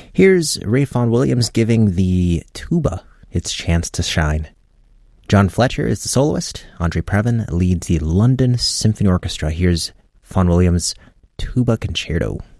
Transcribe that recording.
Here's Ralph Vaughan Williams giving the tuba its chance to shine. John Fletcher is the soloist. Andre Previn leads the London Symphony Orchestra. Here's Vaughan Williams' Tuba Concerto.